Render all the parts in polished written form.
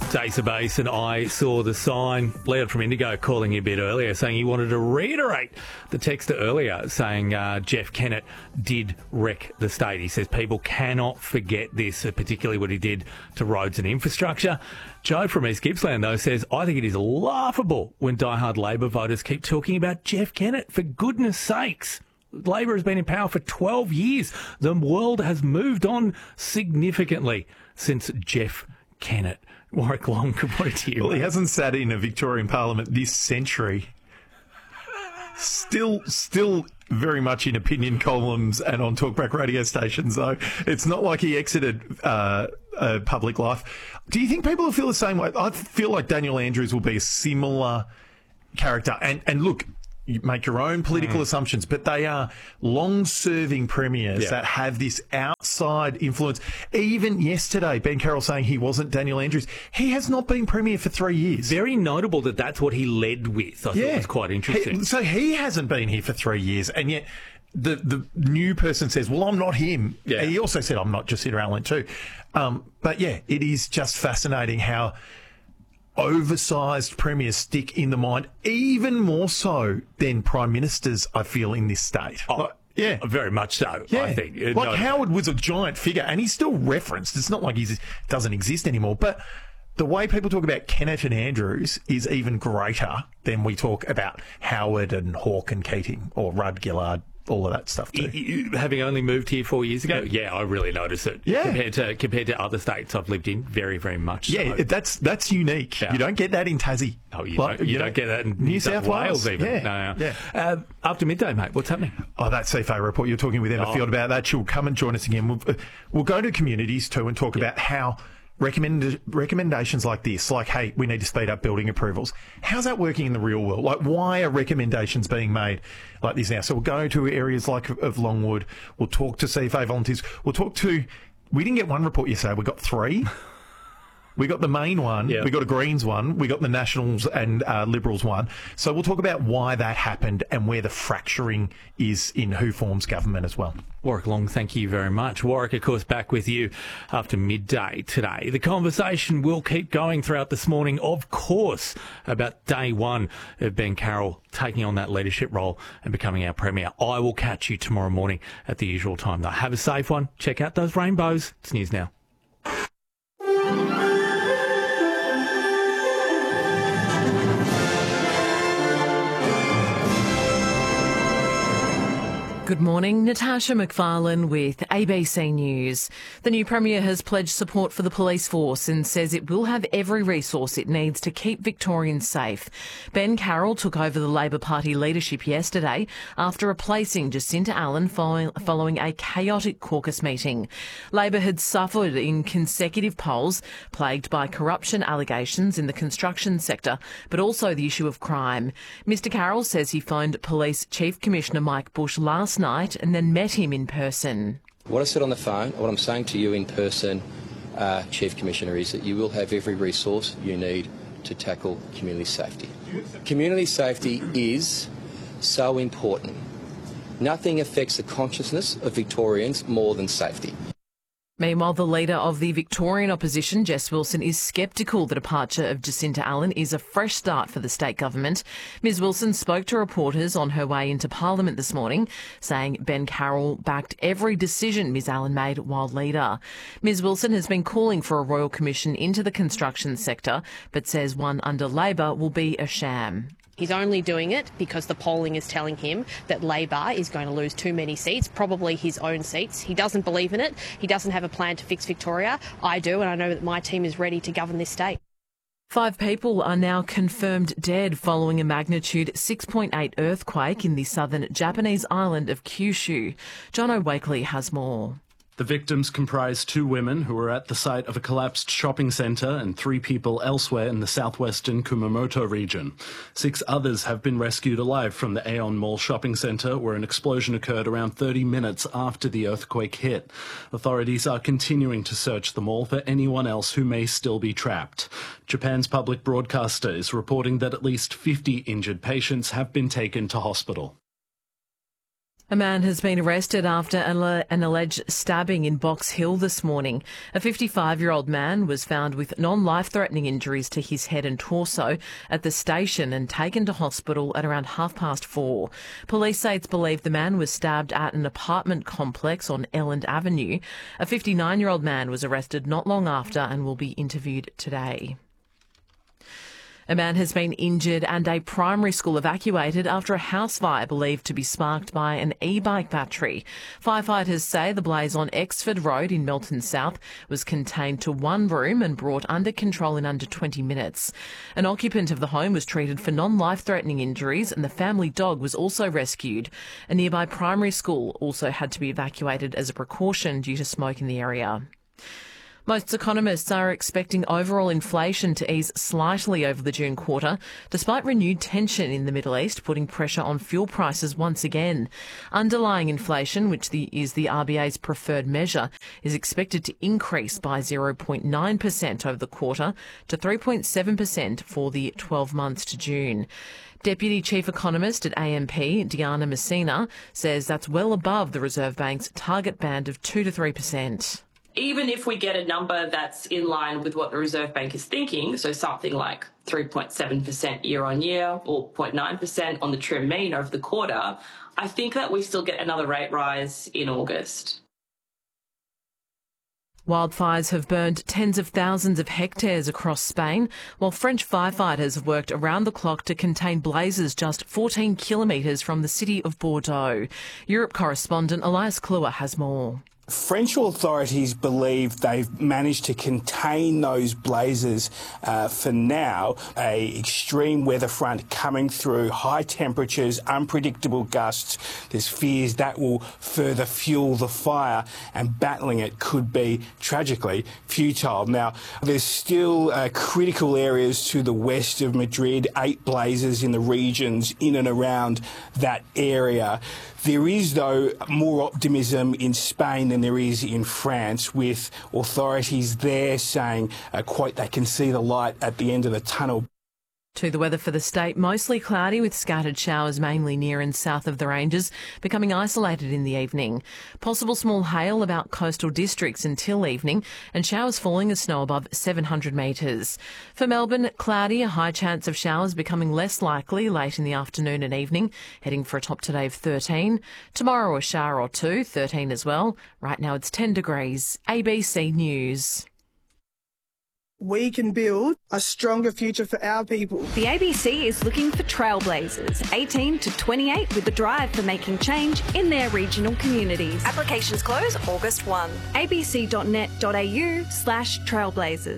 Dace Base and I Saw the Sign. Leon from Indigo calling you a bit earlier, saying he wanted to reiterate the texter earlier, saying Jeff Kennett did wreck the state. He says people cannot forget this, particularly what he did to roads and infrastructure. Joe from East Gippsland, though, says, I think it is laughable when diehard Labor voters keep talking about Jeff Kennett. For goodness sakes. Labor has been in power for 12 years. The world has moved on significantly since Jeff Kennett. Warwick Long, good morning to you. Well, he hasn't sat in a Victorian Parliament this century. Still very much in opinion columns and on talkback radio stations, though. It's not like he exited public life. Do you think people will feel the same way? I feel like Daniel Andrews will be a similar character. And look, you make your own political assumptions, but they are long-serving premiers that have this outside influence. Even yesterday, Ben Carroll saying he wasn't Daniel Andrews. He has not been premier for 3 years. Very notable that that's what he led with. I thought it was quite interesting. So he hasn't been here for 3 years, and yet the new person says, well, I'm not him. Yeah. He also said, I'm not Jacinda Allen too. But yeah, it is just fascinating how oversized premiers stick in the mind, even more so than prime ministers, I feel, in this state. Oh, yeah. Very much so, I think. Like Howard was a giant figure, and he's still referenced. It's not like he doesn't exist anymore. But the way people talk about Kennett and Andrews is even greater than we talk about Howard and Hawke and Keating or Rudd Gillard. All of that stuff too. Having only moved here 4 years ago, I really notice it. Yeah. Compared to other states I've lived in, very, very much so. Yeah, that's unique. Yeah. You don't get that in Tassie. Oh, you don't get that in New South Wales even. Yeah. No. After midday, mate, what's happening? Oh, that CFA report, you're talking with Emma Field about that. She'll come and join us again. We'll go to communities too and talk about how recommendations like this, like, hey, we need to speed up building approvals. How's that working in the real world? Like, why are recommendations being made like this now? So we'll go to areas like of Longwood. We'll talk to CFA volunteers. We didn't get one report yesterday. We got three. We got the main one. We got a Greens one. We got the Nationals and Liberals one. So we'll talk about why that happened and where the fracturing is in who forms government as well. Warwick Long, thank you very much. Warwick, of course, back with you after midday today. The conversation will keep going throughout this morning, of course, about day one of Ben Carroll taking on that leadership role and becoming our Premier. I will catch you tomorrow morning at the usual time, though. Have a safe one. Check out those rainbows. It's News Now. Good morning, Natasha McFarlane with ABC News. The new Premier has pledged support for the police force and says it will have every resource it needs to keep Victorians safe. Ben Carroll took over the Labor Party leadership yesterday after replacing Jacinda Allen following a chaotic caucus meeting. Labor had suffered in consecutive polls plagued by corruption allegations in the construction sector, but also the issue of crime. Mr Carroll says he phoned Police Chief Commissioner Mike Bush last night and then met him in person. What I said on the phone, what I'm saying to you in person, Chief Commissioner, is that you will have every resource you need to tackle community safety. Community safety is so important. Nothing affects the consciousness of Victorians more than safety. Meanwhile, the leader of the Victorian opposition, Jess Wilson, is sceptical the departure of Jacinda Allen is a fresh start for the state government. Ms Wilson spoke to reporters on her way into Parliament this morning, saying Ben Carroll backed every decision Ms Allen made while leader. Ms Wilson has been calling for a royal commission into the construction sector, but says one under Labor will be a sham. He's only doing it because the polling is telling him that Labor is going to lose too many seats, probably his own seats. He doesn't believe in it. He doesn't have a plan to fix Victoria. I do, and I know that my team is ready to govern this state. 5 people are now confirmed dead following a magnitude 6.8 earthquake in the southern Japanese island of Kyushu. Jono Wakely has more. The victims comprise 2 women who were at the site of a collapsed shopping centre and 3 people elsewhere in the southwestern Kumamoto region. 6 others have been rescued alive from the Aeon Mall shopping centre, where an explosion occurred around 30 minutes after the earthquake hit. Authorities are continuing to search the mall for anyone else who may still be trapped. Japan's public broadcaster is reporting that at least 50 injured patients have been taken to hospital. A man has been arrested after an alleged stabbing in Box Hill this morning. A 55-year-old man was found with non-life-threatening injuries to his head and torso at the station and taken to hospital at around 4:30. Police say it's believed the man was stabbed at an apartment complex on Elland Avenue. A 59-year-old man was arrested not long after and will be interviewed today. A man has been injured and a primary school evacuated after a house fire believed to be sparked by an e-bike battery. Firefighters say the blaze on Exford Road in Melton South was contained to one room and brought under control in under 20 minutes. An occupant of the home was treated for non-life-threatening injuries and the family dog was also rescued. A nearby primary school also had to be evacuated as a precaution due to smoke in the area. Most economists are expecting overall inflation to ease slightly over the June quarter, despite renewed tension in the Middle East putting pressure on fuel prices once again. Underlying inflation, which is the RBA's preferred measure, is expected to increase by 0.9% over the quarter to 3.7% for the 12 months to June. Deputy Chief Economist at AMP, Diana Messina, says that's well above the Reserve Bank's target band of 2 to 3%. Even if we get a number that's in line with what the Reserve Bank is thinking, so something like 3.7% year on year or 0.9% on the trim mean over the quarter, I think that we still get another rate rise in August. Wildfires have burned tens of thousands of hectares across Spain, while French firefighters have worked around the clock to contain blazes just 14 kilometres from the city of Bordeaux. Europe correspondent Elias Kluwer has more. French authorities believe they've managed to contain those blazes for now. A extreme weather front coming through, high temperatures, unpredictable gusts. There's fears that will further fuel the fire and battling it could be tragically futile. Now, there's still critical areas to the west of Madrid, 8 blazes in the regions in and around that area. There is, though, more optimism in Spain than there is in France, with authorities there saying, quote, they can see the light at the end of the tunnel. To the weather for the state, mostly cloudy with scattered showers mainly near and south of the ranges, becoming isolated in the evening. Possible small hail about coastal districts until evening and showers falling as snow above 700 metres. For Melbourne, cloudy, a high chance of showers becoming less likely late in the afternoon and evening, heading for a top today of 13. Tomorrow a shower or two, 13 as well. Right now it's 10 degrees. ABC News. We can build a stronger future for our people. The ABC is looking for trailblazers, 18 to 28, with a drive for making change in their regional communities. Applications close August 1. abc.net.au/trailblazers.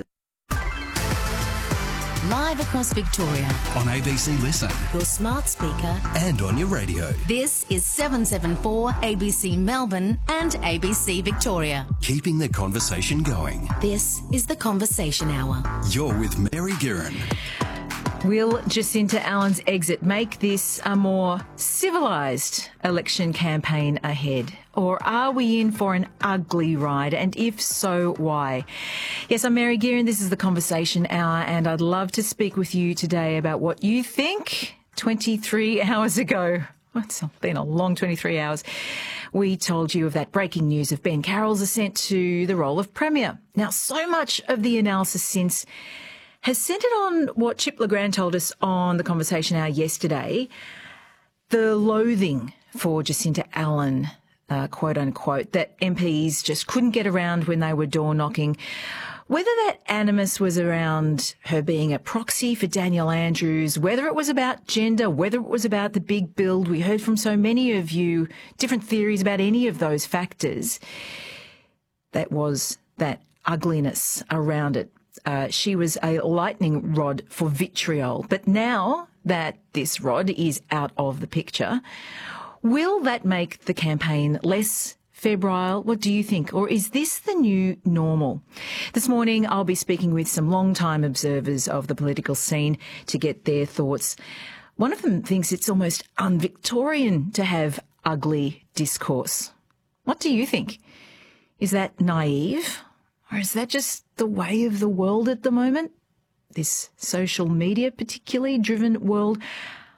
Live across Victoria. On ABC Listen. Your smart speaker. And on your radio. This is 774 ABC Melbourne and ABC Victoria. Keeping the conversation going. This is The Conversation Hour. You're with Mary Guerin. Will Jacinta Allen's exit make this a more civilised election campaign ahead? Or are we in for an ugly ride? And if so, why? Yes, I'm Mary Guerin. This is The Conversation Hour, and I'd love to speak with you today about what you think. 23 hours ago, it's been a long 23 hours, we told you of that breaking news of Ben Carroll's ascent to the role of Premier. Now, so much of the analysis since has centred on what Chip Legrand told us on The Conversation Hour yesterday, the loathing for Jacinta Allen, quote unquote, that MPs just couldn't get around when they were door knocking. Whether that animus was around her being a proxy for Daniel Andrews, whether it was about gender, whether it was about the big build, we heard from so many of you different theories about any of those factors. That was that ugliness around it. She was a lightning rod for vitriol. But now that this rod is out of the picture, will that make the campaign less febrile? What do you think? Or is this the new normal? This morning, I'll be speaking with some long-time observers of the political scene to get their thoughts. One of them thinks it's almost un-Victorian to have ugly discourse. What do you think? Is that naive? Or is that just the way of the world at the moment? This social media particularly driven world?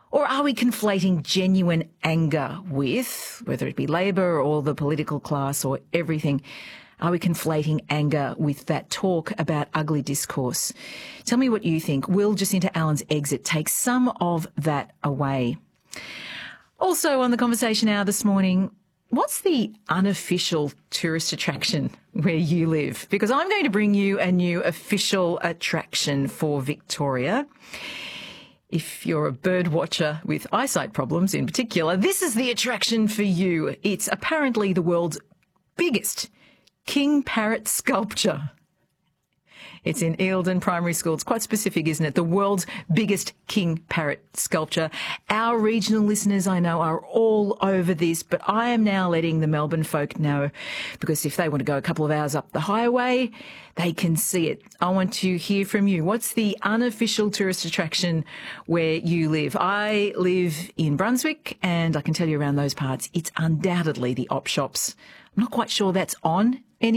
Or are we conflating genuine anger with, whether it be Labor or the political class or everything, are we conflating anger with that talk about ugly discourse? Tell me what you think. Will Jacinta Allen's exit take some of that away? Also on the conversation hour this morning, what's the unofficial tourist attraction where you live? Because I'm going to bring you a new official attraction for Victoria. If you're a bird watcher with eyesight problems in particular, this is the attraction for you. It's apparently the world's biggest king parrot sculpture. It's in Eildon Primary School. It's quite specific, isn't it? The world's biggest king parrot sculpture. Our regional listeners, I know, are all over this, but I am now letting the Melbourne folk know, because if they want to go a couple of hours up the highway, they can see it. I want to hear from you. What's the unofficial tourist attraction where you live? I live in Brunswick, and I can tell you around those parts, it's undoubtedly the op shops. I'm not quite sure that's on